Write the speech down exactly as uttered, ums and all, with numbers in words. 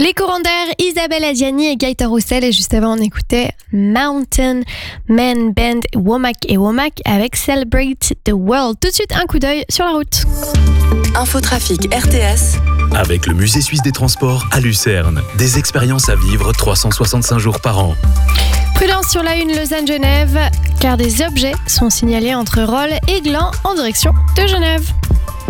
Les courants d'air, Isabelle Adjani et Gaëtan Roussel. Et juste avant, on écoutait Mountain Man Band, Womack et Womack avec Celebrate the World. Tout de suite, un coup d'œil sur la route. Infotrafic R T S. Avec le Musée suisse des transports à Lucerne. Des expériences à vivre trois cent soixante-cinq jours par an. Prudence sur la une Lausanne-Genève, car des objets sont signalés entre Rolle et Gland en direction de Genève.